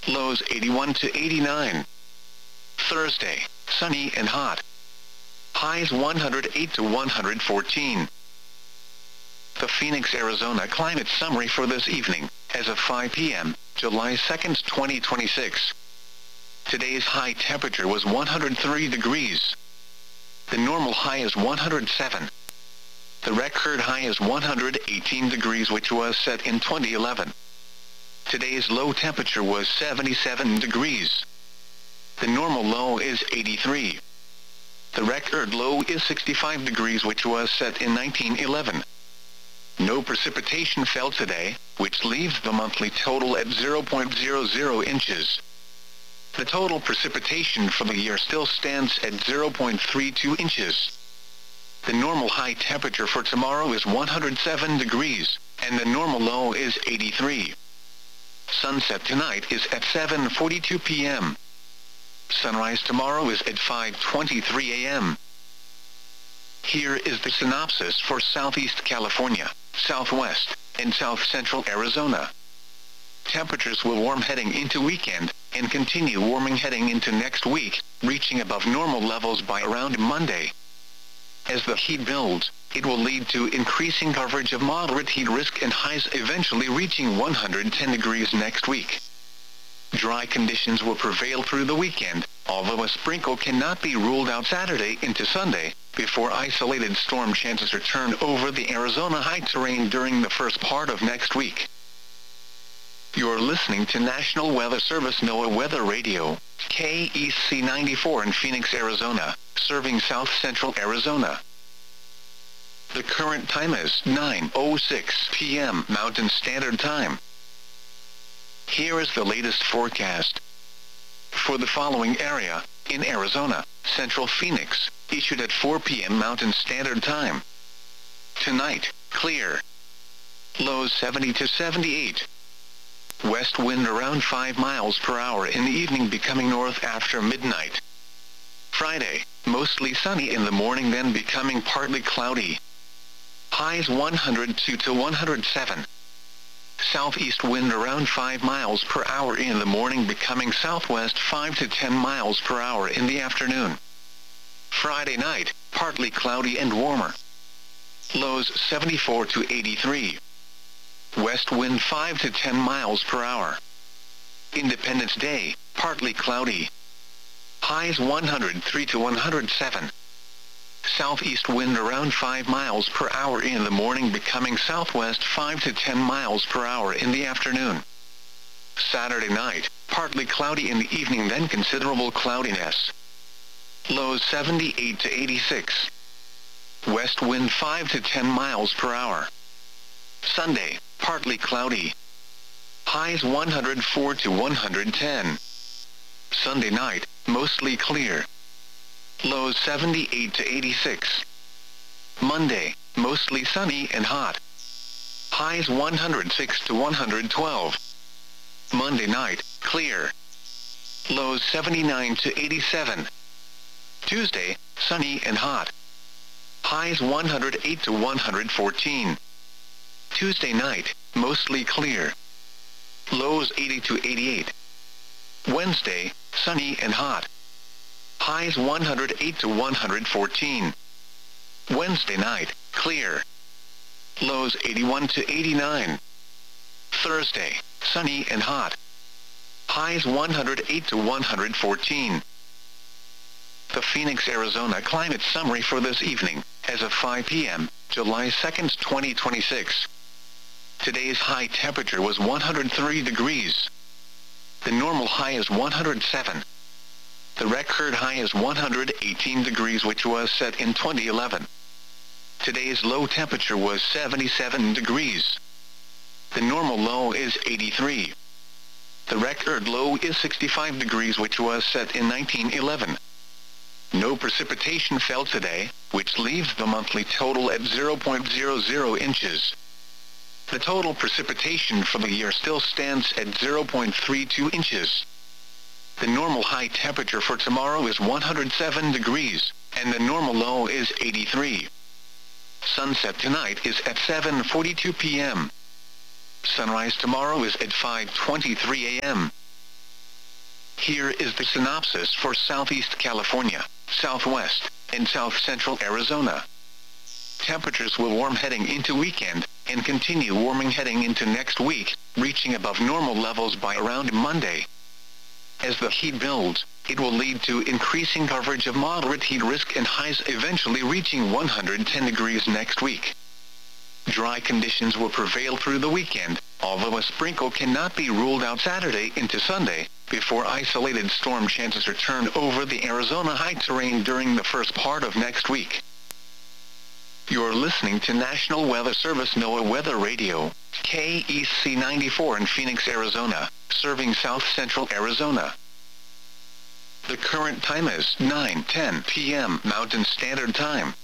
Lows 81 to 89. Thursday, sunny and hot. Highs 108 to 114. The Phoenix, Arizona climate summary for this evening, as of 5 p.m., July 2nd, 2026. Today's high temperature was 103 degrees. The normal high is 107. The record high is 118 degrees, which was set in 2011. Today's low temperature was 77 degrees. The normal low is 83. The record low is 65 degrees, which was set in 1911. No precipitation fell today, which leaves the monthly total at 0.00 inches. The total precipitation for the year still stands at 0.32 inches. The normal high temperature for tomorrow is 107 degrees, and the normal low is 83. Sunset tonight is at 7:42 p.m. Sunrise tomorrow is at 5:23 a.m. Here is the synopsis for Southeast California, Southwest, and South Central Arizona. Temperatures will warm heading into weekend, and continue warming heading into next week, reaching above normal levels by around Monday. As the heat builds, it will lead to increasing coverage of moderate heat risk and highs eventually reaching 110 degrees next week. Dry conditions will prevail through the weekend, although a sprinkle cannot be ruled out Saturday into Sunday, before isolated storm chances return over the Arizona high terrain during the first part of next week. You're listening to National Weather Service NOAA Weather Radio, KEC 94 in Phoenix, Arizona, serving South Central Arizona. The current time is 9:06 p.m. Mountain Standard Time. Here is the latest forecast. For the following area, in Arizona, Central Phoenix, issued at 4 p.m. Mountain Standard Time. Tonight, clear. Lows 70 to 78. West wind around 5 miles per hour in the evening, becoming north after midnight. Friday, mostly sunny in the morning, then becoming partly cloudy. Highs 102 to 107. Southeast wind around 5 miles per hour in the morning, becoming southwest 5 to 10 miles per hour in the afternoon. Friday night, partly cloudy and warmer. Lows 74 to 83. West wind 5 to 10 miles per hour. Independence Day, partly cloudy. Highs 103 to 107. Southeast wind around 5 miles per hour in the morning, becoming southwest 5 to 10 miles per hour in the afternoon. Saturday night, partly cloudy in the evening, then considerable cloudiness. Lows 78 to 86. West wind 5 to 10 miles per hour. Sunday, partly cloudy. Highs 104 to 110. Sunday night, mostly clear. Lows 78 to 86. Monday, mostly sunny and hot. Highs 106 to 112. Monday night, clear. Lows 79 to 87. Tuesday, sunny and hot. Highs 108 to 114. Tuesday night, mostly clear. Lows 80 to 88. Wednesday, sunny and hot. Highs 108 to 114. Wednesday night, clear. Lows 81 to 89. Thursday, sunny and hot. Highs 108 to 114. The Phoenix, Arizona climate summary for this evening, as of 5 p.m., July 2nd, 2026. Today's high temperature was 103 degrees. The normal high is 107. The record high is 118 degrees, which was set in 2011. Today's low temperature was 77 degrees. The normal low is 83. The record low is 65 degrees, which was set in 1911. No precipitation fell today, which leaves the monthly total at 0.00 inches. The total precipitation for the year still stands at 0.32 inches. The normal high temperature for tomorrow is 107 degrees, and the normal low is 83. Sunset tonight is at 7:42 p.m. Sunrise tomorrow is at 5:23 a.m. Here is the synopsis for Southeast California, Southwest, and South Central Arizona. Temperatures will warm heading into weekend, and continue warming heading into next week, reaching above normal levels by around Monday. As the heat builds, it will lead to increasing coverage of moderate heat risk and highs eventually reaching 110 degrees next week. Dry conditions will prevail through the weekend, although a sprinkle cannot be ruled out Saturday into Sunday, before isolated storm chances return over the Arizona high terrain during the first part of next week. You're listening to National Weather Service NOAA Weather Radio, KEC 94 in Phoenix, Arizona, serving South Central Arizona. The current time is 9:10 p.m. Mountain Standard Time.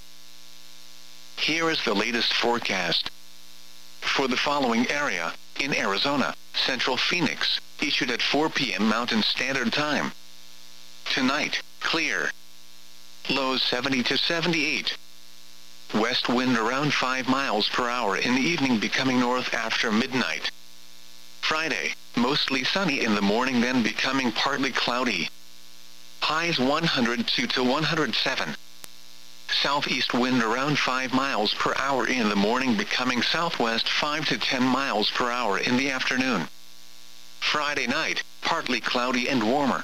Here is the latest forecast. For the following area, in Arizona, Central Phoenix, issued at 4 p.m. Mountain Standard Time. Tonight, clear. Lows 70 to 78. West wind around 5 miles per hour in the evening, becoming north after midnight. Friday, mostly sunny in the morning, then becoming partly cloudy. Highs 102 to 107. Southeast wind around 5 miles per hour in the morning, becoming southwest 5 to 10 miles per hour in the afternoon. Friday night, partly cloudy and warmer.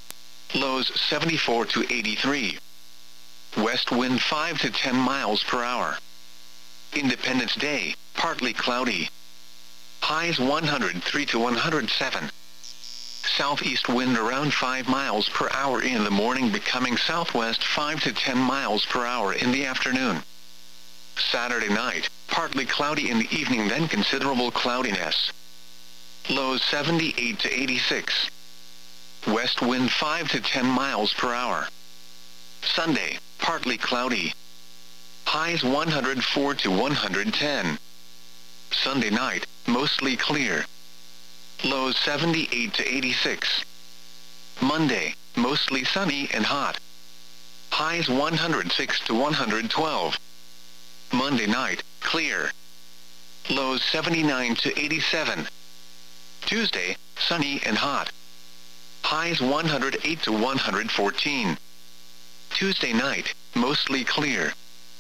Lows 74 to 83. West wind 5 to 10 miles per hour. Independence Day, partly cloudy. Highs 103 to 107. Southeast wind around 5 miles per hour in the morning, becoming southwest 5 to 10 miles per hour in the afternoon. Saturday night, partly cloudy in the evening, then considerable cloudiness. Lows 78 to 86. West wind 5 to 10 miles per hour. Sunday, partly cloudy. Highs 104 to 110. Sunday night, mostly clear. Lows 78 to 86. Monday, mostly sunny and hot. Highs 106 to 112. Monday night, clear. Lows 79 to 87. Tuesday, sunny and hot. Highs 108 to 114. Tuesday night, mostly clear.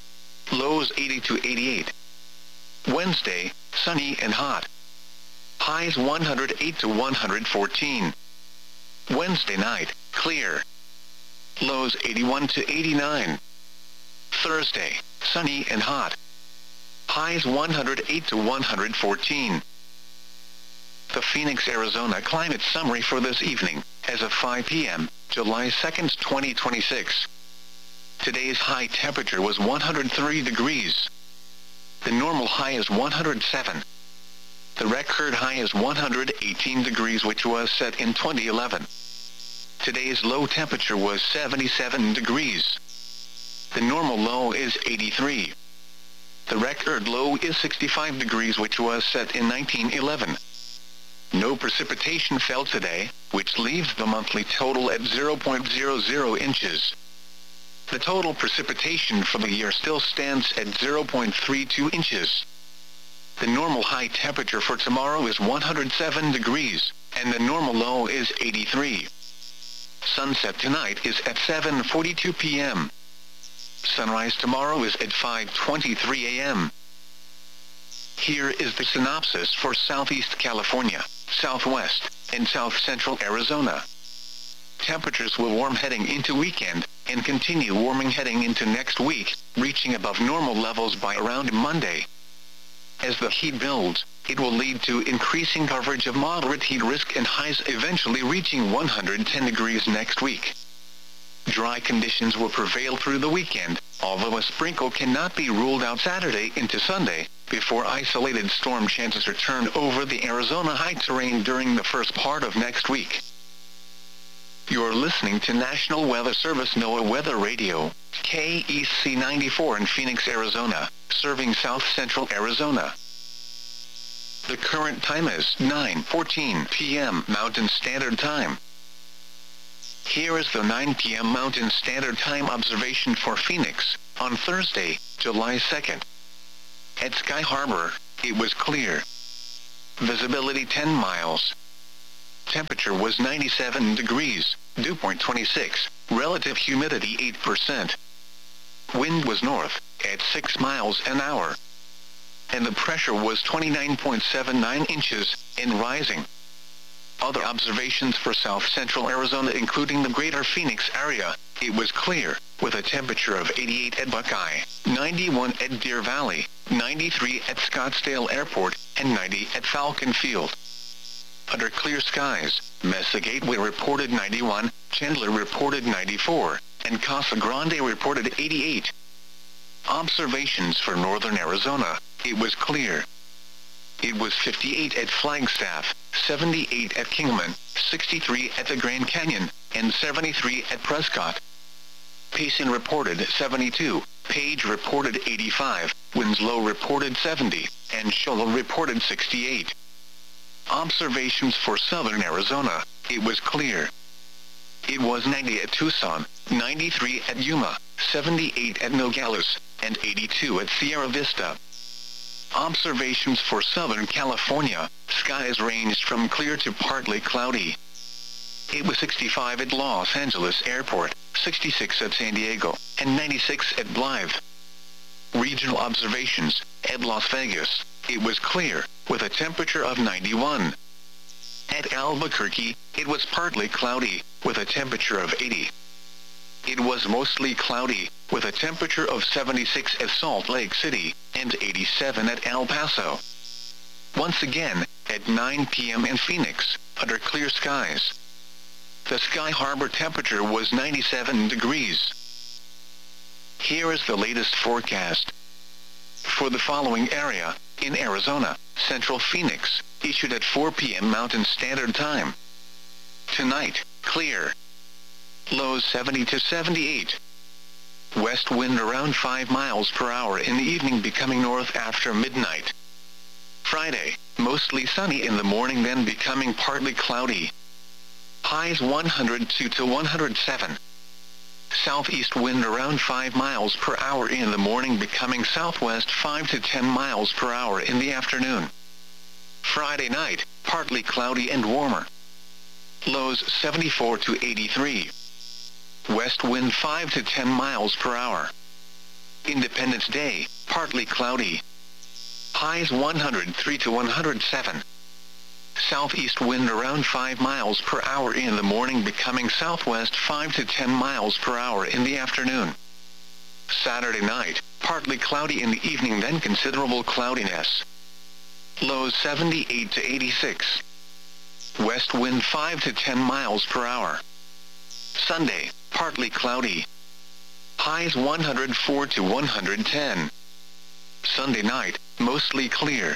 Lows 80 to 88. Wednesday, sunny and hot. Highs 108 to 114. Wednesday night, clear. Lows 81 to 89. Thursday, sunny and hot. Highs 108 to 114. The Phoenix, Arizona climate summary for this evening, as of 5 p.m., July 2nd, 2026. Today's high temperature was 103 degrees. The normal high is 107. The record high is 118 degrees, which was set in 2011. Today's low temperature was 77 degrees. The normal low is 83. The record low is 65 degrees, which was set in 1911. No precipitation fell today, which leaves the monthly total at 0.00 inches. The total precipitation for the year still stands at 0.32 inches. The normal high temperature for tomorrow is 107 degrees, and the normal low is 83. Sunset tonight is at 7:42 p.m. Sunrise tomorrow is at 5:23 a.m. Here is the synopsis for Southeast California, Southwest, and South Central Arizona. Temperatures will warm heading into weekend, and continue warming heading into next week, reaching above normal levels by around Monday. As the heat builds, it will lead to increasing coverage of moderate heat risk and highs eventually reaching 110 degrees next week. Dry conditions will prevail through the weekend, although a sprinkle cannot be ruled out Saturday into Sunday, before isolated storm chances return over the Arizona high terrain during the first part of next week. You're listening to National Weather Service NOAA Weather Radio, KEC 94 in Phoenix, Arizona, serving South Central Arizona. The current time is 9:14 p.m. Mountain Standard Time. Here is the 9 p.m. Mountain Standard Time observation for Phoenix, on Thursday, July 2nd. At Sky Harbor, it was clear. Visibility 10 miles. temperature was 97 degrees, dew point 26, relative humidity 8%. Wind was north, at 6 miles an hour. And the pressure was 29.79 inches, and rising. Other observations for south-central Arizona including the greater Phoenix area, it was clear, with a temperature of 88 at Buckeye, 91 at Deer Valley, 93 at Scottsdale Airport, and 90 at Falcon Field. Under clear skies, Mesa Gateway reported 91, Chandler reported 94, and Casa Grande reported 88. Observations for northern Arizona, it was clear. It was 58 at Flagstaff, 78 at Kingman, 63 at the Grand Canyon, and 73 at Prescott. Payson reported 72, Page reported 85, Winslow reported 70, and Shoal reported 68. Observations for southern Arizona, it was clear. It was 90 at Tucson, 93 at Yuma, 78 at Nogales, and 82 at Sierra Vista. Observations for Southern California, skies ranged from clear to partly cloudy. It was 65 at Los Angeles Airport, 66 at San Diego, and 96 at Blythe. Regional observations, at Las Vegas, it was clear, with a temperature of 91. At Albuquerque, it was partly cloudy, with a temperature of 80. It was mostly cloudy, with a temperature of 76 at Salt Lake City, and 87 at El Paso. Once again, at 9 p.m. in Phoenix, under clear skies. The Sky Harbor temperature was 97 degrees. Here is the latest forecast. For the following area, in Arizona, Central Phoenix, issued at 4 p.m. Mountain Standard Time. Tonight, clear. Lows 70 to 78. West wind around 5 miles per hour in the evening, becoming north after midnight. Friday, mostly sunny in the morning, then becoming partly cloudy. Highs 102 to 107. Southeast wind around 5 miles per hour in the morning, becoming southwest 5 to 10 miles per hour in the afternoon. Friday night, partly cloudy and warmer. Lows 74 to 83. West wind 5 to 10 miles per hour. Independence Day, partly cloudy. Highs 103 to 107. Southeast wind around 5 miles per hour in the morning, becoming southwest 5 to 10 miles per hour in the afternoon. Saturday night, partly cloudy in the evening, then considerable cloudiness. Lows 78 to 86. West wind 5 to 10 miles per hour. Sunday, partly cloudy. Highs 104 to 110. Sunday night, mostly clear.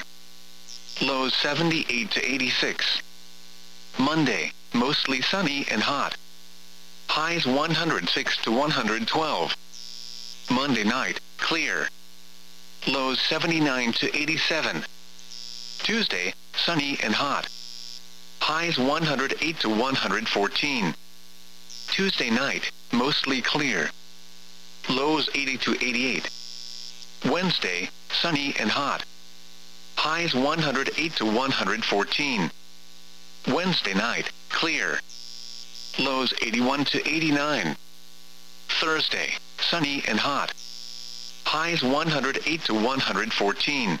Lows 78 to 86. Monday, mostly sunny and hot. Highs 106 to 112. Monday night, clear. Lows 79 to 87. Tuesday, sunny and hot. Highs 108 to 114. Tuesday night, mostly clear. Lows 80 to 88. Wednesday, sunny and hot. Highs 108 to 114. Wednesday night, clear. Lows 81 to 89. Thursday, sunny and hot. Highs 108 to 114.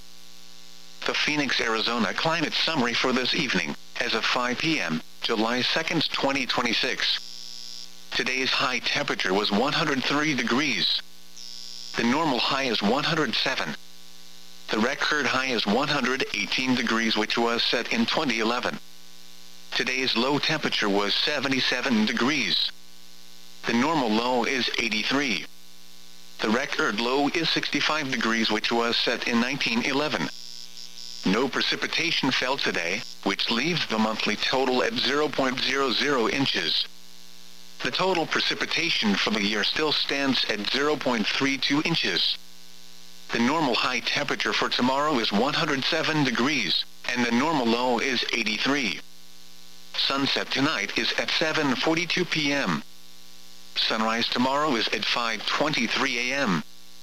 The Phoenix, Arizona climate summary for this evening, as of 5 p.m., July 2nd, 2026. Today's high temperature was 103 degrees. The normal high is 107. The record high is 118 degrees, which was set in 2011. Today's low temperature was 77 degrees. The normal low is 83. The record low is 65 degrees, which was set in 1911. No precipitation fell today, which leaves the monthly total at 0.00 inches. The total precipitation for the year still stands at 0.32 inches. The normal high temperature for tomorrow is 107 degrees, and the normal low is 83. Sunset tonight is at 7:42 p.m. Sunrise tomorrow is at 5:23 a.m.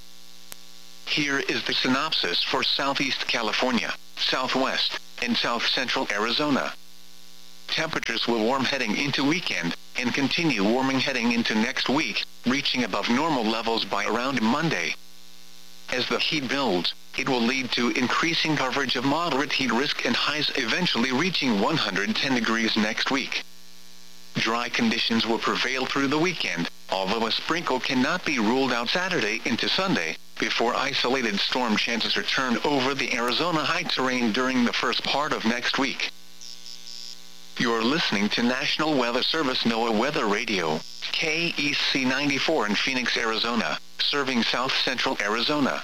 Here is the synopsis for Southeast California, Southwest, and South Central Arizona. temperatures will warm heading into weekend, and continue warming heading into next week, reaching above normal levels by around Monday. As the heat builds, it will lead to increasing coverage of moderate heat risk and highs eventually reaching 110 degrees next week. Dry conditions will prevail through the weekend, although a sprinkle cannot be ruled out Saturday into Sunday, before isolated storm chances return over the Arizona high terrain during the first part of next week. You're listening to National Weather Service NOAA Weather Radio, KEC 94 in Phoenix, Arizona, serving south central Arizona.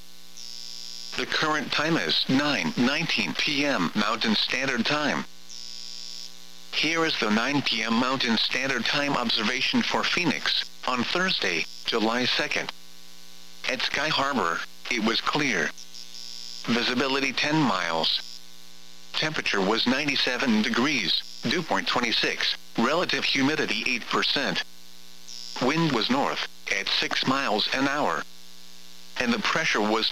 The current time is 9:19 p.m. Mountain Standard Time. Here is the 9 p.m. Mountain Standard Time observation for Phoenix, on Thursday, July 2nd. At Sky Harbor, it was clear. Visibility 10 miles. Temperature was 97 degrees, dew point 26, relative humidity 8%. Wind was north, at 6 miles an hour. And the pressure was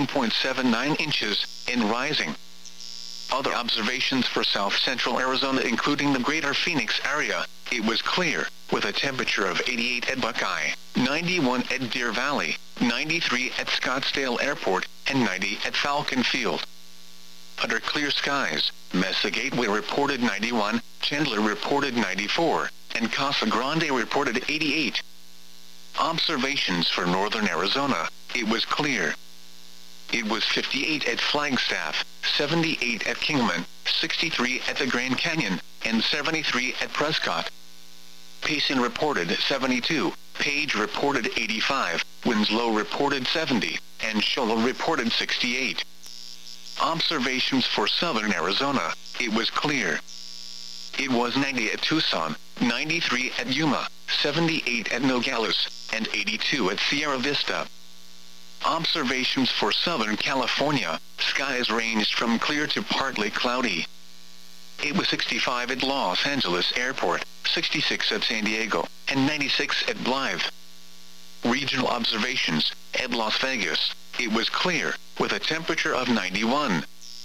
29.79 inches, and rising. Other observations for south central Arizona including the greater Phoenix area, it was clear, with a temperature of 88 at Buckeye, 91 at Deer Valley, 93 at Scottsdale Airport, and 90 at Falcon Field. Under clear skies, Mesa Gateway reported 91, Chandler reported 94, and Casa Grande reported 88. Observations for northern Arizona, it was clear. It was 58 at Flagstaff, 78 at Kingman, 63 at the Grand Canyon, and 73 at Prescott. Payson reported 72, Page reported 85, Winslow reported 70, and Shola reported 68. Observations for southern Arizona, it was clear. It was 90 at Tucson, 93 at Yuma, 78 at Nogales, and 82 at Sierra Vista. Observations for Southern California, skies ranged from clear to partly cloudy. It was 65 at Los Angeles Airport, 66 at San Diego, and 96 at Blythe. Regional observations, at Las Vegas, it was clear, with a temperature of 91.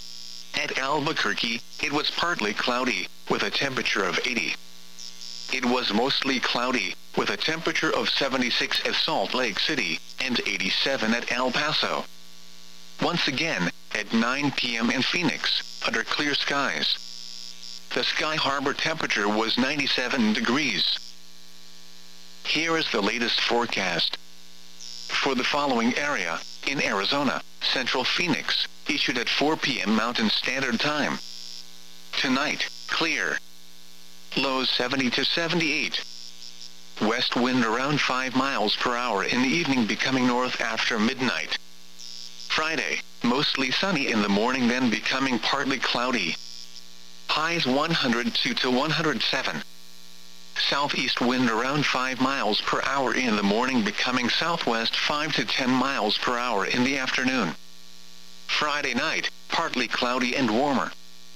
At Albuquerque, it was partly cloudy, with a temperature of 80. It was mostly cloudy, with a temperature of 76 at Salt Lake City, and 87 at El Paso. Once again, at 9 p.m. in Phoenix, under clear skies. The Sky Harbor temperature was 97 degrees. Here is the latest forecast. For the following area, in Arizona, Central Phoenix, issued at 4 p.m. Mountain Standard Time. Tonight, clear. Lows 70 to 78. West wind around 5 miles per hour in the evening becoming north after midnight. Friday, mostly sunny in the morning then becoming partly cloudy. Highs 102 to 107. Southeast wind around 5 miles per hour in the morning becoming southwest 5 to 10 miles per hour in the afternoon. Friday night, partly cloudy and warmer.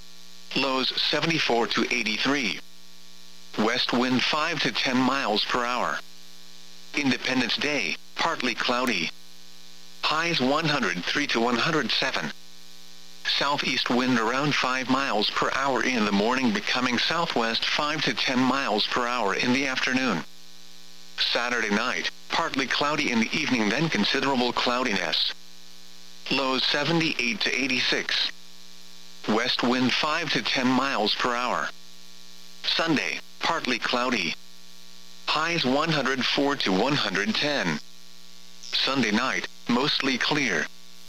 Lows 74 to 83. West wind 5 to 10 miles per hour. Independence Day, partly cloudy. Highs 103 to 107. Southeast wind around 5 miles per hour in the morning becoming southwest 5 to 10 miles per hour in the afternoon. Saturday night, partly cloudy in the evening then considerable cloudiness. Lows 78 to 86. West wind 5 to 10 miles per hour. Sunday, partly cloudy. Highs 104 to 110. Sunday night, mostly clear.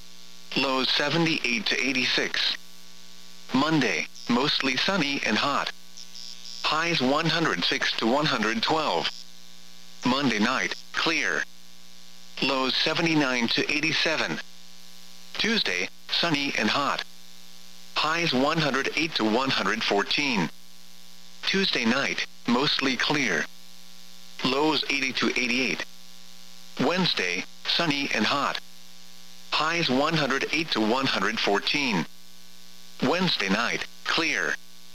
Lows 78 to 86. Monday, mostly sunny and hot. Highs 106 to 112. Monday night, clear. Lows 79 to 87. Tuesday, sunny and hot. Highs 108 to 114. Tuesday night, mostly clear. Lows 80 to 88. Wednesday, sunny and hot. Highs 108 to 114. Wednesday night, clear.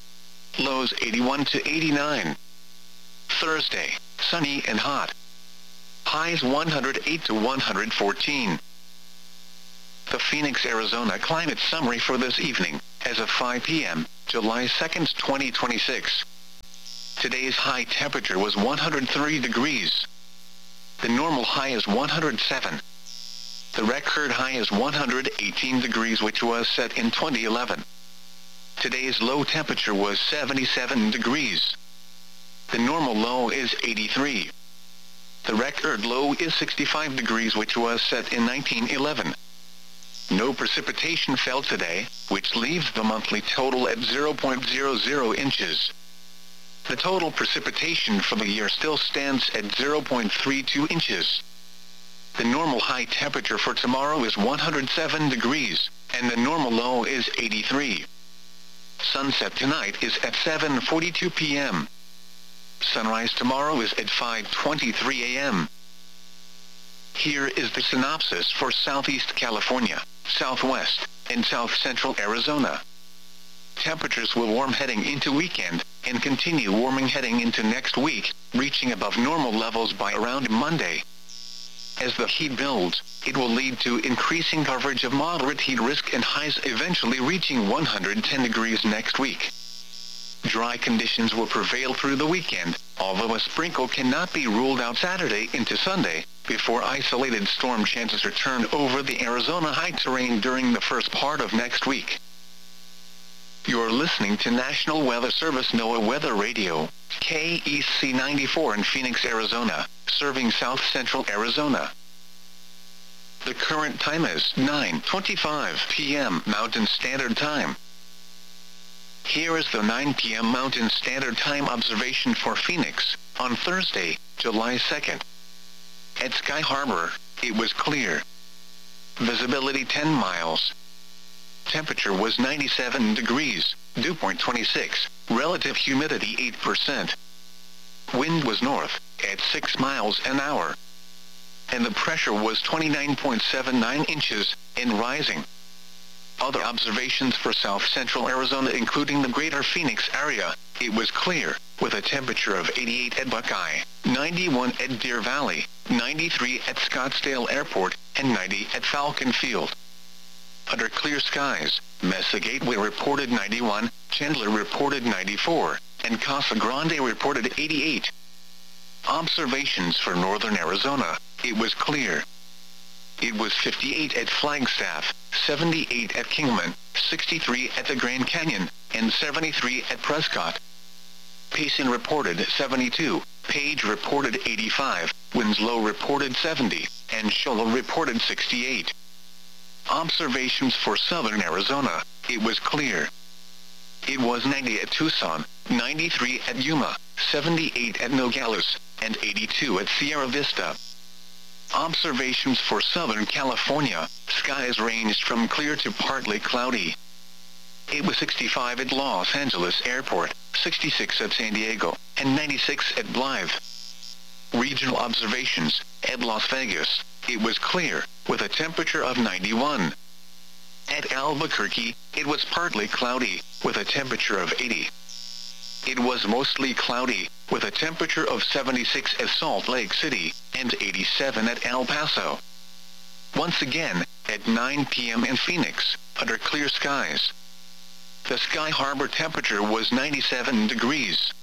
Lows 81 to 89. Thursday, sunny and hot. Highs 108 to 114. The Phoenix, Arizona climate summary for this evening, as of 5 p.m., July 2nd, 2026. Today's high temperature was 103 degrees. The normal high is 107. The record high is 118 degrees, which was set in 2011. Today's low temperature was 77 degrees. The normal low is 83. The record low is 65 degrees, which was set in 1911. No precipitation fell today, which leaves the monthly total at 0.00 inches. The total precipitation for the year still stands at 0.32 inches. The normal high temperature for tomorrow is 107 degrees, and the normal low is 83. Sunset tonight is at 7:42 p.m. Sunrise tomorrow is at 5:23 a.m. Here is the synopsis for Southeast California, Southwest, and South Central Arizona. Temperatures will warm heading into weekend, and continue warming heading into next week, reaching above normal levels by around Monday. As the heat builds, it will lead to increasing coverage of moderate heat risk and highs eventually reaching 110 degrees next week. Dry conditions will prevail through the weekend, although a sprinkle cannot be ruled out Saturday into Sunday, before isolated storm chances return over the Arizona high terrain during the first part of next week. You're listening to National Weather Service NOAA Weather Radio, KEC 94 in Phoenix, Arizona, serving South Central Arizona. The current time is 9:25 p.m. Mountain Standard Time. Here is the 9 p.m. Mountain Standard Time observation for Phoenix, on Thursday, July 2nd. At Sky Harbor, it was clear. Visibility 10 miles. Temperature was 97 degrees, dew point 26, relative humidity 8%. Wind was north, at 6 miles an hour. And the pressure was 29.79 inches, and rising. Other observations for South Central Arizona including the greater Phoenix area, it was clear, with a temperature of 88 at Buckeye, 91 at Deer Valley, 93 at Scottsdale Airport, and 90 at Falcon Field. Under clear skies, Mesa Gateway reported 91, Chandler reported 94, and Casa Grande reported 88. Observations for northern Arizona, it was clear. It was 58 at Flagstaff, 78 at Kingman, 63 at the Grand Canyon, and 73 at Prescott. Payson reported 72, Page reported 85, Winslow reported 70, and Shola reported 68. Observations for southern Arizona, it was clear. It was 90 at Tucson, 93 at Yuma, 78 at Nogales, and 82 at Sierra Vista. Observations for Southern California, skies ranged from clear to partly cloudy. It was 65 at Los Angeles Airport, 66 at San Diego, and 96 at Blythe. Regional observations, at Las Vegas, it was clear, with a temperature of 91. At Albuquerque, it was partly cloudy, with a temperature of 80. It was mostly cloudy, with a temperature of 76 at Salt Lake City, and 87 at El Paso. Once again, at 9 p.m. in Phoenix, under clear skies. The Sky Harbor temperature was 97 degrees.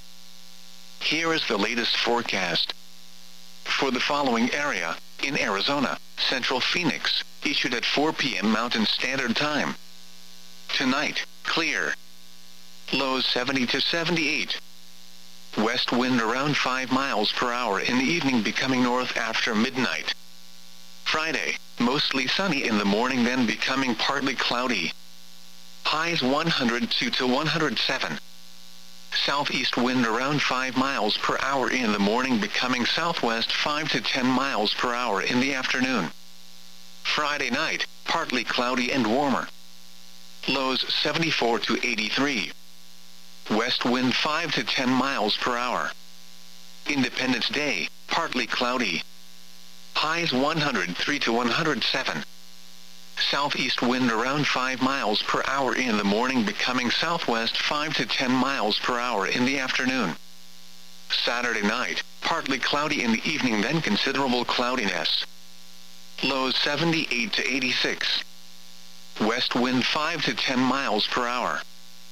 Here is the latest forecast. For the following area, in Arizona, Central Phoenix, issued at 4 p.m. Mountain Standard Time. Tonight, clear. Lows 70 to 78. West wind around 5 miles per hour in the evening, becoming north after midnight. Friday, mostly sunny in the morning, then becoming partly cloudy. Highs 102 to 107. Southeast wind around 5 miles per hour in the morning, becoming southwest 5 to 10 miles per hour in the afternoon. Friday night, partly cloudy and warmer. Lows 74 to 83. West wind 5 to 10 miles per hour. Independence Day, partly cloudy. Highs 103 to 107. Southeast wind around 5 miles per hour in the morning, becoming southwest 5 to 10 miles per hour in the afternoon. Saturday night, partly cloudy in the evening, then considerable cloudiness. Lows 78 to 86. West wind 5 to 10 miles per hour.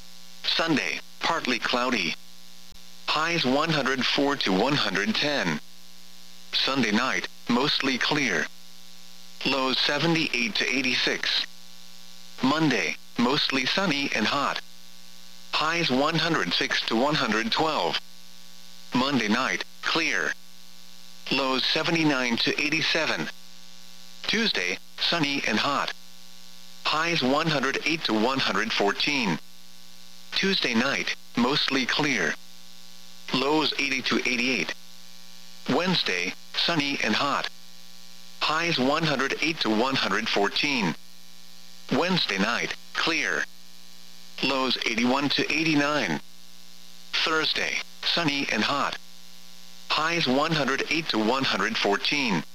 Sunday, partly cloudy. Highs 104 to 110. Sunday night, mostly clear. Lows 78 to 86. Monday, mostly sunny and hot. Highs 106 to 112. Monday night, clear. Lows 79 to 87. Tuesday, sunny and hot. Highs 108 to 114. Tuesday night, mostly clear. Lows 80 to 88. Wednesday, sunny and hot. Highs 108 to 114. Wednesday night, clear. Lows 81 to 89. Thursday, sunny and hot. Highs 108 to 114.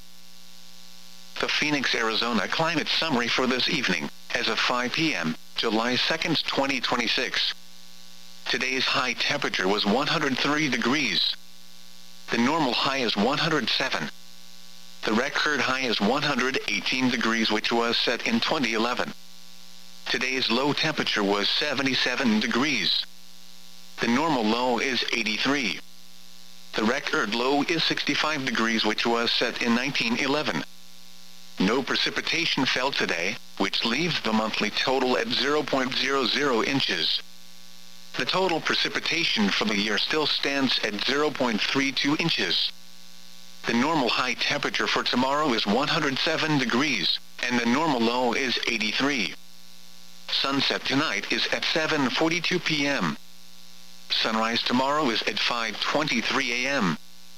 The Phoenix, Arizona climate summary for this evening, as of 5 p.m., July 2nd, 2026. Today's high temperature was 103 degrees. The normal high is 107. The record high is 118 degrees, which was set in 2011. Today's low temperature was 77 degrees. The normal low is 83. The record low is 65 degrees, which was set in 1911. No precipitation fell today, which leaves the monthly total at 0.00 inches. The total precipitation for the year still stands at 0.32 inches. The normal high temperature for tomorrow is 107 degrees, and the normal low is 83. Sunset tonight is at 7:42 p.m. Sunrise tomorrow is at 5:23 a.m.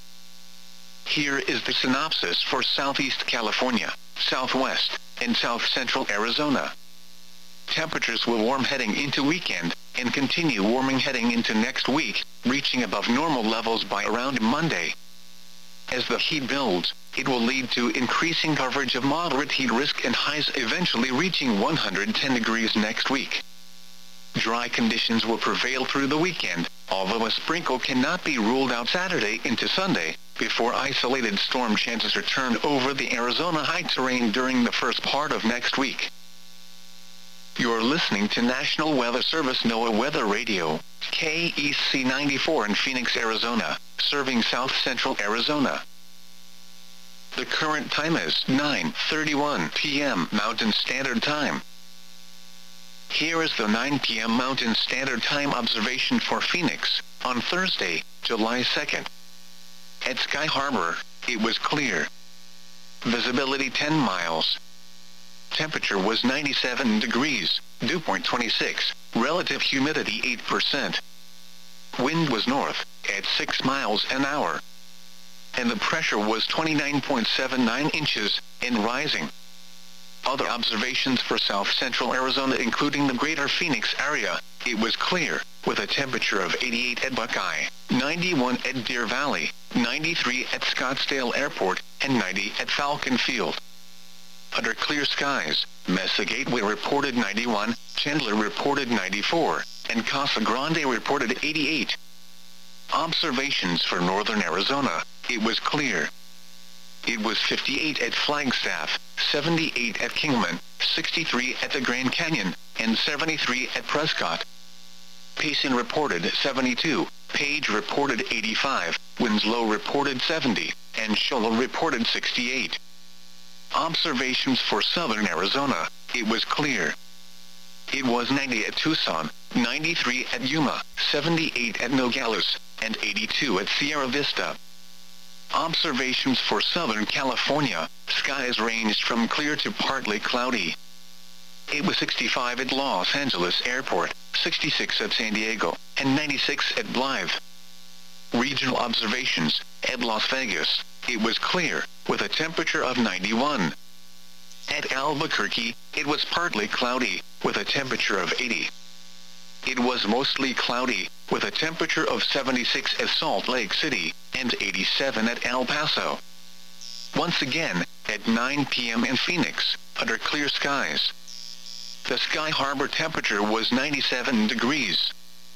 Here is the synopsis for Southeast California, Southwest, and South Central Arizona. Temperatures will warm heading into weekend, and continue warming heading into next week, reaching above normal levels by around Monday. As the heat builds, it will lead to increasing coverage of moderate heat risk and highs eventually reaching 110 degrees next week. Dry conditions will prevail through the weekend, although a sprinkle cannot be ruled out Saturday into Sunday, before isolated storm chances return over the Arizona high terrain during the first part of next week. You're listening to National Weather Service NOAA Weather Radio, KEC 94 in Phoenix, Arizona, serving South Central Arizona. The current time is 9:31 p.m. Mountain Standard Time. Here is the 9 p.m. Mountain Standard Time observation for Phoenix, on Thursday, July 2nd. At Sky Harbor, it was clear. Visibility 10 miles. Temperature was 97 degrees, dew point 26, relative humidity 8%. Wind was north, at 6 miles an hour. And the pressure was 29.79 inches, and rising. Other observations for South Central Arizona, including the greater Phoenix area, it was clear, with a temperature of 88 at Buckeye, 91 at Deer Valley, 93 at Scottsdale Airport, and 90 at Falcon Field. Under clear skies, Mesa Gateway reported 91, Chandler reported 94, and Casa Grande reported 88. Observations for northern Arizona, it was clear. It was 58 at Flagstaff, 78 at Kingman, 63 at the Grand Canyon, and 73 at Prescott. Payson reported 72, Page reported 85, Winslow reported 70, and Shola reported 68. Observations for southern Arizona, it was clear. It was 90 at Tucson, 93 at Yuma, 78 at Nogales, and 82 at Sierra Vista. Observations for Southern California, skies ranged from clear to partly cloudy. It was 65 at Los Angeles Airport, 66 at San Diego, and 96 at Blythe. Regional observations, at Las Vegas, it was clear, with a temperature of 91. At Albuquerque, it was partly cloudy, with a temperature of 80. It was mostly cloudy, with a temperature of 76 at Salt Lake City, and 87 at El Paso. Once again, at 9 p.m. in Phoenix, under clear skies. The Sky Harbor temperature was 97 degrees.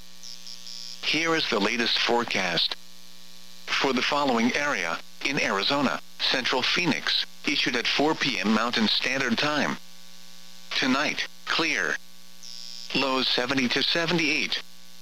Here is the latest forecast. For the following area, in Arizona, Central Phoenix, issued at 4 p.m. Mountain Standard Time. Tonight, clear. Lows 70 to 78.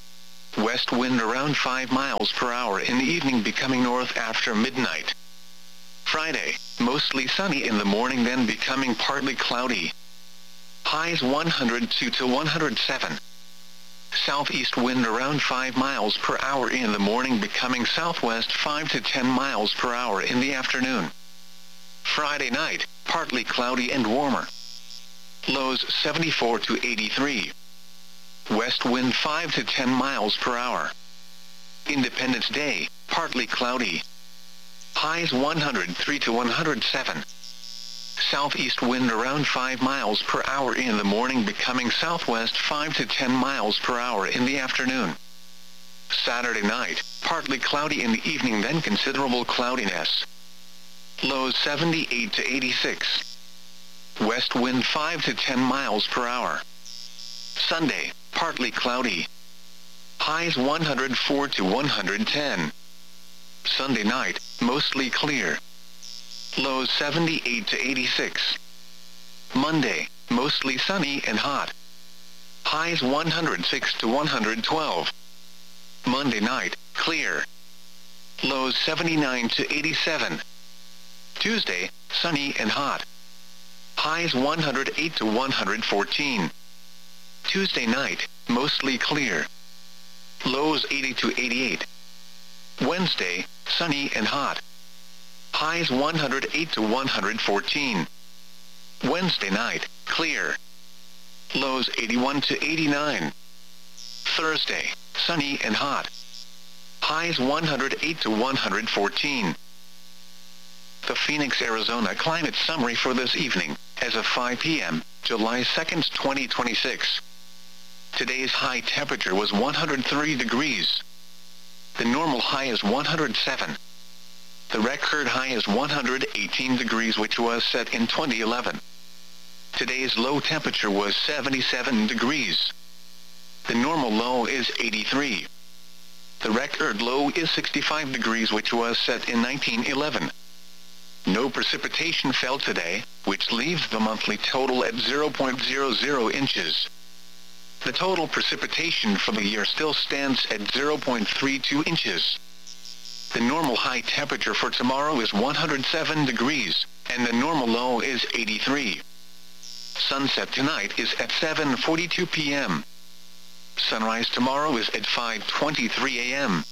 west wind around 5 miles per hour in the evening, becoming north after midnight. Friday, mostly sunny in the morning, then becoming partly cloudy. Highs 102 to 107. Southeast wind around 5 miles per hour in the morning, becoming southwest 5 to 10 miles per hour in the afternoon. Friday night, partly cloudy and warmer. Lows 74 to 83. West wind 5 to 10 miles per hour. Independence Day, partly cloudy. Highs 103 to 107. Southeast wind around 5 miles per hour in the morning, becoming southwest 5 to 10 miles per hour in the afternoon. Saturday night, partly cloudy in the evening, then considerable cloudiness. Lows 78 to 86. West wind 5 to 10 miles per hour. Sunday, partly cloudy. Highs 104 to 110. Sunday night, mostly clear. Lows 78 to 86. Monday, mostly sunny and hot. Highs 106 to 112. Monday night, clear. Lows 79 to 87. Tuesday, sunny and hot. Highs 108 to 114. Tuesday night, mostly clear. Lows 80 to 88. Wednesday, sunny and hot. Highs 108 to 114. Wednesday night, clear. Lows 81 to 89. Thursday, sunny and hot. Highs 108 to 114. The Phoenix, Arizona climate summary for this evening, as of 5 p.m., July 2nd, 2026. Today's high temperature was 103 degrees. The normal high is 107. The record high is 118 degrees, which was set in 2011. Today's low temperature was 77 degrees. The normal low is 83. The record low is 65 degrees, which was set in 1911. No precipitation fell today, which leaves the monthly total at 0.00 inches. The total precipitation for the year still stands at 0.32 inches. The normal high temperature for tomorrow is 107 degrees, and the normal low is 83. Sunset tonight is at 7:42 p.m. Sunrise tomorrow is at 5:23 a.m.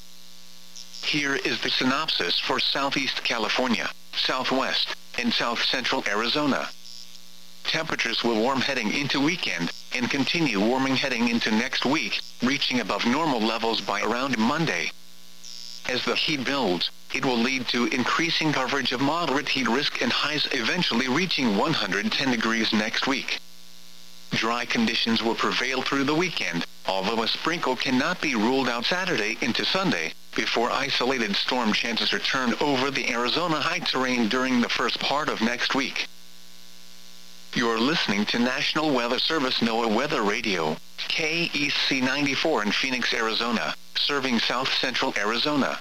Here is the synopsis for Southeast California, Southwest, and South Central Arizona. Temperatures will warm heading into weekend, and continue warming heading into next week, reaching above normal levels by around Monday. As the heat builds, it will lead to increasing coverage of moderate heat risk and highs eventually reaching 110 degrees next week. Dry conditions will prevail through the weekend, although a sprinkle cannot be ruled out Saturday into Sunday, before isolated storm chances return over the Arizona high terrain during the first part of next week. You're listening to National Weather Service NOAA Weather Radio, KEC 94 in Phoenix, Arizona, serving South Central Arizona.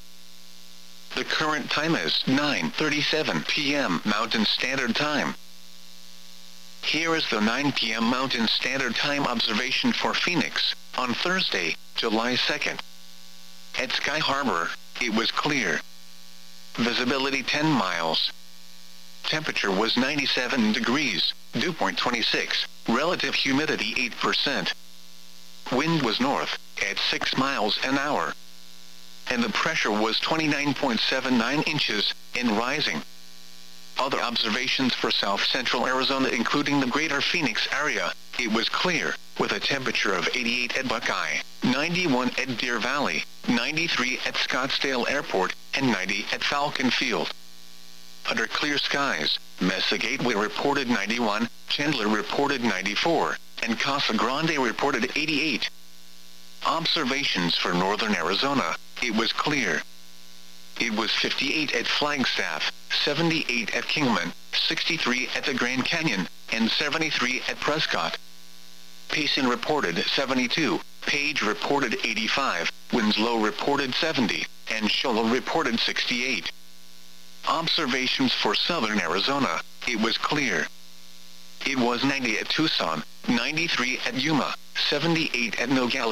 The current time is 9:37 p.m. Mountain Standard Time. Here is the 9 p.m. Mountain Standard Time observation for Phoenix, on Thursday, July 2nd. At Sky Harbor, it was clear. Visibility 10 miles. Temperature was 97 degrees, dew point 26, relative humidity 8%. Wind was north, at 6 miles an hour. And the pressure was 29.79 inches, and rising. Other observations for South Central Arizona, including the greater Phoenix area, it was clear, with a temperature of 88 at Buckeye, 91 at Deer Valley, 93 at Scottsdale Airport, and 90 at Falcon Field. Under clear skies, Mesa Gateway reported 91, Chandler reported 94, and Casa Grande reported 88. Observations for northern Arizona, it was clear. It was 58 at Flagstaff, 78 at Kingman, 63 at the Grand Canyon, and 73 at Prescott. Payson reported 72, Page reported 85, Winslow reported 70, and Shola reported 68. Observations for southern Arizona, it was clear. It was 90 at Tucson, 93 at Yuma, 78 at Nogales,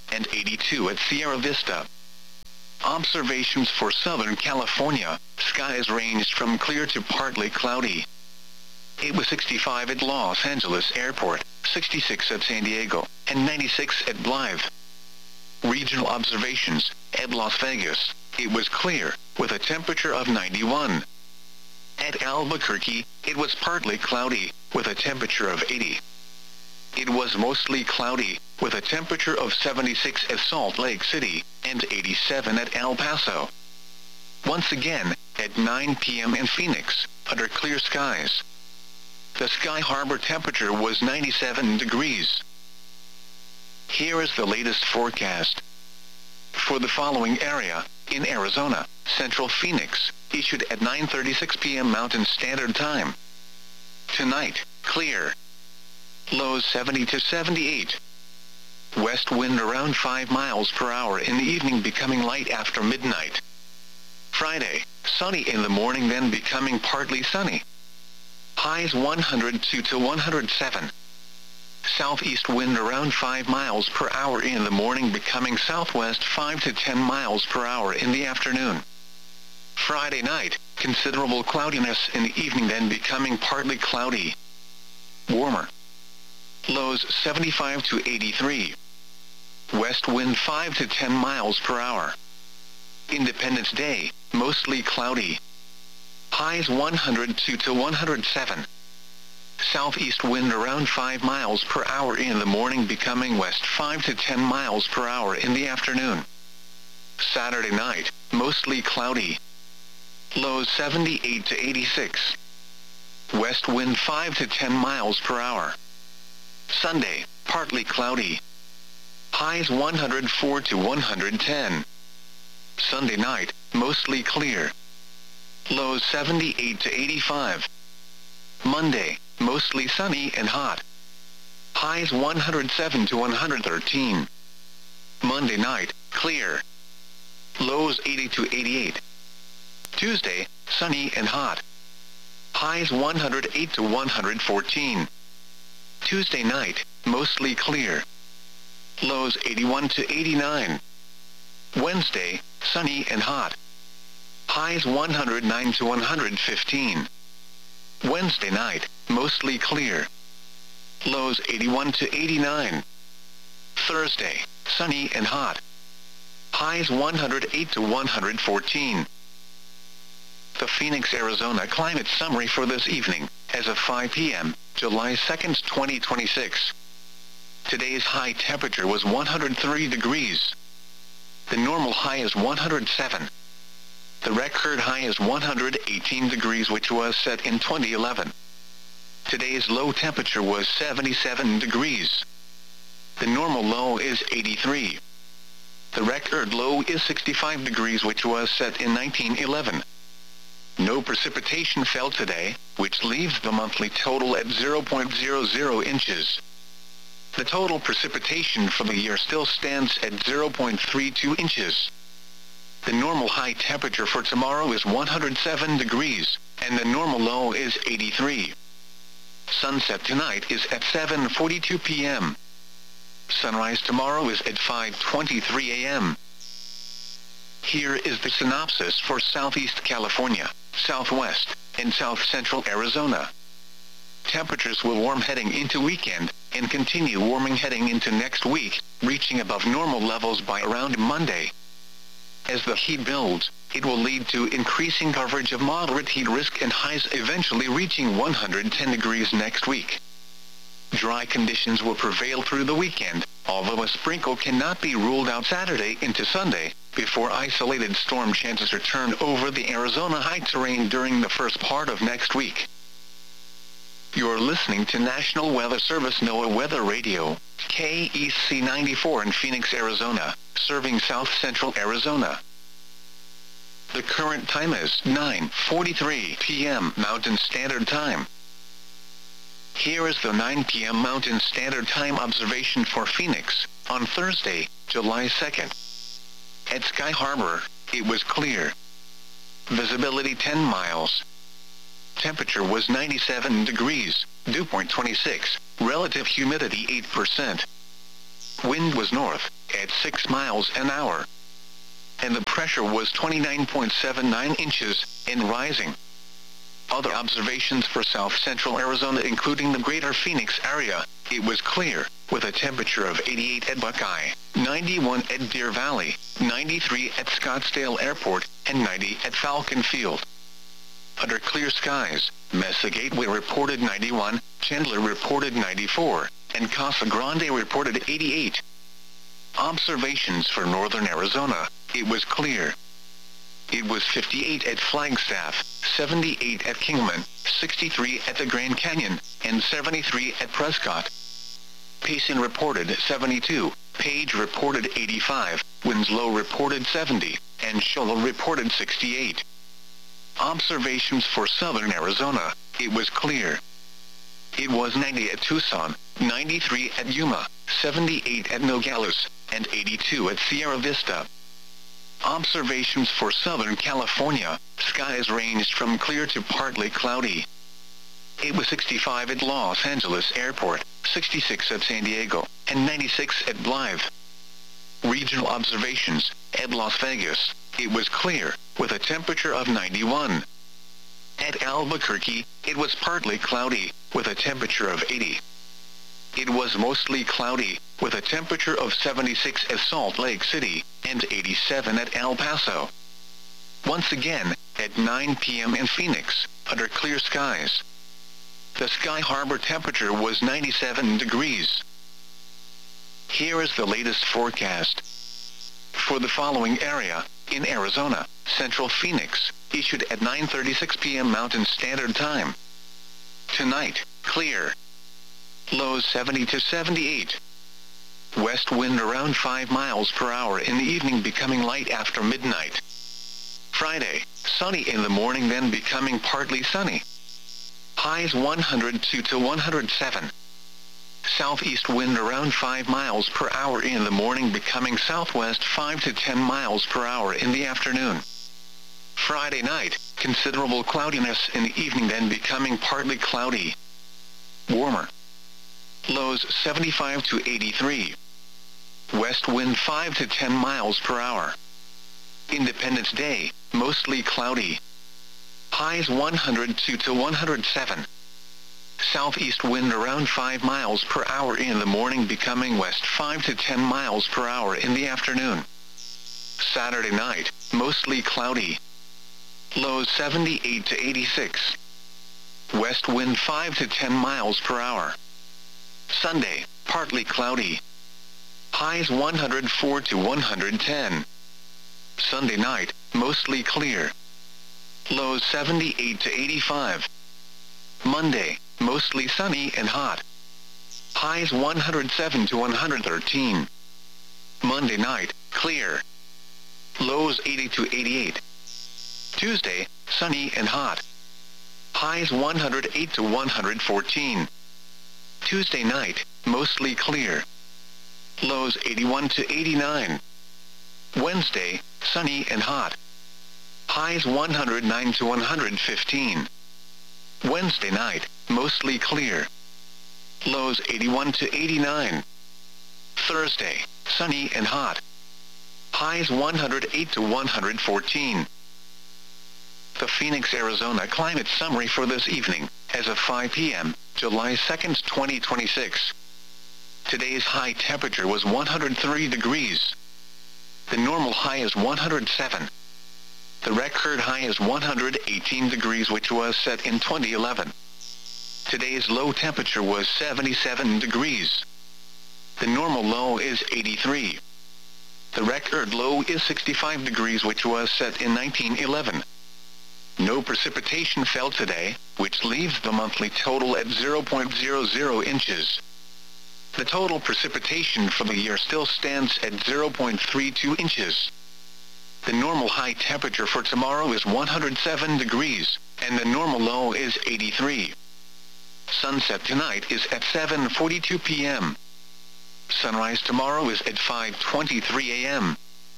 and 82 at Sierra Vista. Observations for Southern California, skies ranged from clear to partly cloudy. It was 65 at Los Angeles Airport, 66 at San Diego, and 96 at Blythe. Regional observations, at Las Vegas, it was clear, with a temperature of 91. At Albuquerque, it was partly cloudy, with a temperature of 80. It was mostly cloudy, with a temperature of 76 at Salt Lake City, and 87 at El Paso. Once again, at 9 p.m. in Phoenix, under clear skies. The Sky Harbor temperature was 97 degrees. Here is the latest forecast. For the following area, in Arizona, Central Phoenix, issued at 9:36 p.m. Mountain Standard Time. Tonight, clear. Lows 70 to 78. West wind around 5 miles per hour in the evening, becoming light after midnight. Friday, sunny in the morning, then becoming partly sunny. Highs 102 to 107. Southeast wind around 5 miles per hour in the morning, becoming southwest 5 to 10 miles per hour in the afternoon. Friday night, considerable cloudiness in the evening, then becoming partly cloudy. Warmer. Lows 75 to 83. West wind 5 to 10 miles per hour. Independence Day, mostly cloudy. Highs 102 to 107. Southeast wind around 5 miles per hour in the morning, becoming west 5 to 10 miles per hour in the afternoon. Saturday night, mostly cloudy. Lows 78 to 86. West wind 5 to 10 miles per hour. Sunday, partly cloudy. Highs 104 to 110. Sunday night, mostly clear. Lows 78 to 85. Monday, mostly sunny and hot. Highs 107 to 113. Monday night, clear. Lows 80 to 88. Tuesday, sunny and hot. Highs 108 to 114. Tuesday night, mostly clear. Lows 81 to 89. Wednesday, sunny and hot. Highs 109 to 115. Wednesday night, mostly clear. Lows 81 to 89. Thursday, sunny and hot. Highs 108 to 114. The Phoenix, Arizona climate summary for this evening, as of 5 p.m., July 2nd, 2026. Today's high temperature was 103 degrees. The normal high is 107. The record high is 118 degrees, which was set in 2011. Today's low temperature was 77 degrees. The normal low is 83. The record low is 65 degrees, which was set in 1911. No precipitation fell today, which leaves the monthly total at 0.00 inches. The total precipitation for the year still stands at 0.32 inches. The normal high temperature for tomorrow is 107 degrees, and the normal low is 83. Sunset tonight is at 7:42 p.m. Sunrise tomorrow is at 5:23 a.m. Here is the synopsis for Southeast California, Southwest, and South Central Arizona. Temperatures will warm heading into weekend, and continue warming heading into next week, reaching above normal levels by around Monday. As the heat builds, it will lead to increasing coverage of moderate heat risk and highs eventually reaching 110 degrees next week. Dry conditions will prevail through the weekend, although a sprinkle cannot be ruled out Saturday into Sunday, before isolated storm chances return over the Arizona high terrain during the first part of next week. You're listening to National Weather Service NOAA Weather Radio, KEC 94 in Phoenix, Arizona, serving South Central Arizona. The current time is 9:43 p.m. Mountain Standard Time. Here is the 9 p.m. Mountain Standard Time observation for Phoenix, on Thursday, July 2nd. At Sky Harbor, it was clear. Visibility 10 miles. Temperature was 97 degrees, dew point 26, relative humidity 8%. Wind was north, at 6 miles an hour. And the pressure was 29.79 inches, and rising. Other observations for south-central Arizona including the greater Phoenix area, it was clear, with a temperature of 88 at Buckeye, 91 at Deer Valley, 93 at Scottsdale Airport, and 90 at Falcon Field. Under clear skies, Mesa Gateway reported 91, Chandler reported 94, and Casa Grande reported 88. Observations for northern Arizona, it was clear. It was 58 at Flagstaff, 78 at Kingman, 63 at the Grand Canyon, and 73 at Prescott. Payson reported 72, Page reported 85, Winslow reported 70, and Shoal reported 68. Observations for southern Arizona, it was clear. It was 90 at Tucson, 93 at Yuma, 78 at Nogales, and 82 at Sierra Vista. Observations for Southern California, skies ranged from clear to partly cloudy. It was 65 at Los Angeles Airport, 66 at San Diego, and 96 at Blythe. Regional observations, at Las Vegas, it was clear, with a temperature of 91. At Albuquerque, it was partly cloudy, with a temperature of 80. It was mostly cloudy, with a temperature of 76 at Salt Lake City, and 87 at El Paso. Once again, at 9 p.m. in Phoenix, under clear skies. The Sky Harbor temperature was 97 degrees. Here is the latest forecast. For the following area, in Arizona, Central Phoenix, issued at 9:36 p.m. Mountain Standard Time. Tonight, clear. Lows 70 to 78. West wind around 5 miles per hour in the evening, becoming light after midnight. Friday, sunny in the morning, then becoming partly sunny. Highs 102 to 107. Southeast wind around 5 miles per hour in the morning, becoming southwest 5 to 10 miles per hour in the afternoon. Friday night, considerable cloudiness in the evening, then becoming partly cloudy. Warmer. Lows 75 to 83. West wind 5 to 10 miles per hour. Independence Day, mostly cloudy. Highs 102 to 107. Southeast wind around 5 miles per hour in the morning, becoming west 5 to 10 miles per hour in the afternoon. Saturday night, mostly cloudy. Lows 78 to 86. West wind 5 to 10 miles per hour. Sunday, partly cloudy. Highs 104 to 110. Sunday night, mostly clear. Lows 78 to 85. Monday, mostly sunny and hot. Highs 107 to 113. Monday night, clear. Lows 80 to 88. Tuesday, sunny and hot. Highs 108 to 114. Tuesday night, mostly clear. Lows 81 to 89. Wednesday, sunny and hot. Highs 109 to 115. Wednesday night, mostly clear. Lows 81 to 89. Thursday, sunny and hot. Highs 108 to 114. The Phoenix, Arizona climate summary for this evening, as of 5 p.m., July 2nd, 2026. Today's high temperature was 103 degrees. The normal high is 107. The record high is 118 degrees, which was set in 2011. Today's low temperature was 77 degrees. The normal low is 83. The record low is 65 degrees, which was set in 1911. No precipitation fell today, which leaves the monthly total at 0.00 inches. The total precipitation for the year still stands at 0.32 inches. The normal high temperature for tomorrow is 107 degrees, and the normal low is 83. Sunset tonight is at 7:42 p.m. Sunrise tomorrow is at 5:23 a.m.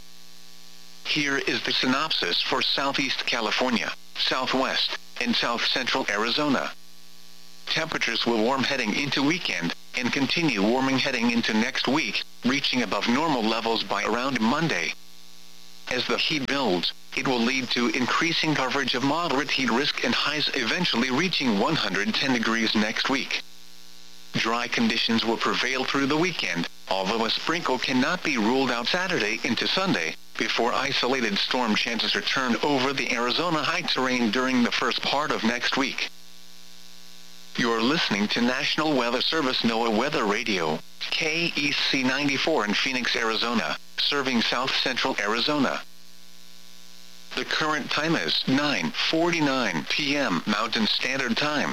Here is the synopsis for Southeast California, Southwest, and South Central Arizona. Temperatures will warm heading into weekend, and continue warming heading into next week, reaching above normal levels by around Monday. As the heat builds, it will lead to increasing coverage of moderate heat risk and highs eventually reaching 110 degrees next week. Dry conditions will prevail through the weekend, although a sprinkle cannot be ruled out Saturday into Sunday, before isolated storm chances return over the Arizona high terrain during the first part of next week. You're listening to National Weather Service NOAA Weather Radio, KEC 94 in Phoenix, Arizona, serving south central Arizona. The current time is 9:49 p.m. Mountain Standard Time.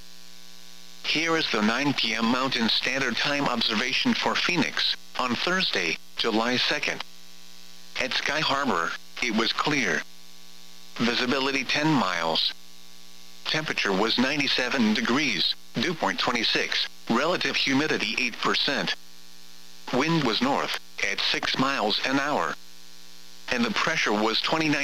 Here is the 9 p.m. Mountain Standard Time observation for Phoenix, on Thursday, July 2nd. At Sky Harbor, it was clear. Visibility 10 miles. Temperature was 97 degrees, dew point 26, relative humidity 8%. Wind was north, at 6 miles an hour. And the pressure was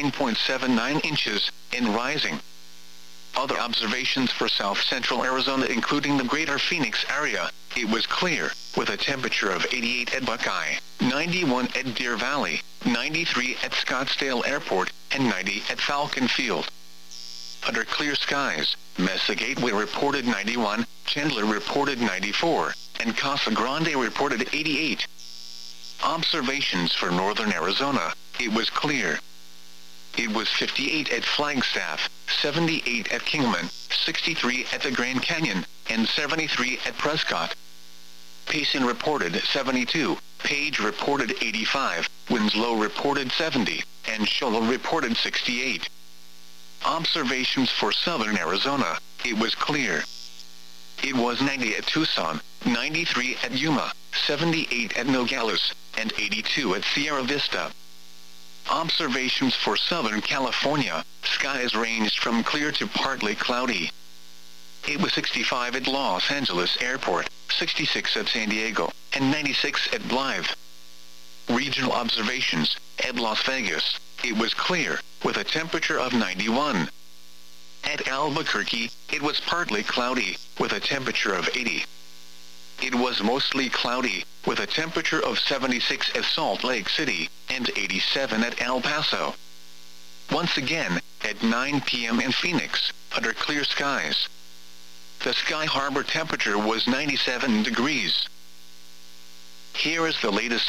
29.79 inches, and rising. Other observations for south central Arizona including the greater Phoenix area, it was clear, with a temperature of 88 at Buckeye, 91 at Deer Valley, 93 at Scottsdale Airport, and 90 at Falcon Field. Under clear skies, Mesa Gateway reported 91, Chandler reported 94, and Casa Grande reported 88. Observations for northern Arizona, it was clear. It was 58 at Flagstaff, 78 at Kingman, 63 at the Grand Canyon, and 73 at Prescott. Payson reported 72, Page reported 85, Winslow reported 70, and Shola reported 68. Observations for southern Arizona, it was clear. It was 90 at Tucson, 93 at Yuma, 78 at Nogales, and 82 at Sierra Vista. Observations for Southern California, skies ranged from clear to partly cloudy. It was 65 at Los Angeles Airport, 66 at San Diego, and 96 at Blythe. Regional observations, at Las Vegas, it was clear, with a temperature of 91. At Albuquerque, it was partly cloudy, with a temperature of 80. It was mostly cloudy, with a temperature of 76 at Salt Lake City, and 87 at El Paso. Once again, at 9 p.m. in Phoenix, under clear skies. The Sky Harbor temperature was 97 degrees. Here is the latest